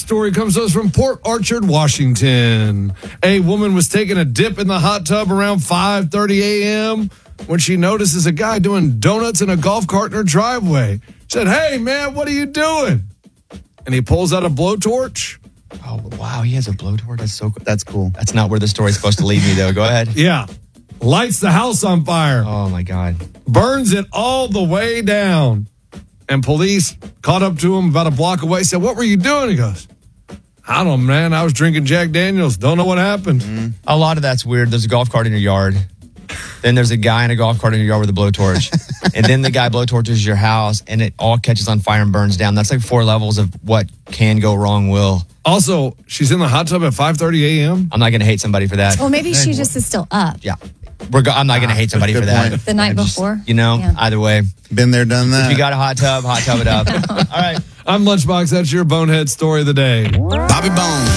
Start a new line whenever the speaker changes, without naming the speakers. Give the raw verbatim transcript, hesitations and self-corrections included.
story comes to us from Port Orchard, Washington. A woman was taking a dip in the hot tub around five thirty a.m. when she notices a guy doing donuts in a golf cart in her driveway. She said, "Hey, man, what are you doing?" And he pulls out a blowtorch.
Oh, wow. He has a blowtorch. That's so cool. That's cool. That's not where the story's supposed to lead me, though. Go ahead.
Yeah. Lights the house on fire.
Oh, my God.
Burns it all the way down. And police caught up to him about a block away, said, "What were you doing?" He goes, "I don't know, man. I was drinking Jack Daniels. Don't know what happened."
Mm. A lot of that's weird. There's a golf cart in your yard. Then there's a guy in a golf cart in your yard with a blowtorch. And then the guy blowtorches your house, and it all catches on fire and burns down. That's like four levels of what can go wrong will.
Also, she's in the hot tub at five thirty a.m.
I'm not going to hate somebody for that.
Well, maybe she just is still up.
Yeah. We're go- I'm not going to hate somebody for that.
The night
Just,
before.
you know,
Yeah.
either way.
Been there, done that.
If you got a hot tub, hot tub it up. All right.
I'm Lunchbox. That's your bonehead story of the day.
Bobby Bones.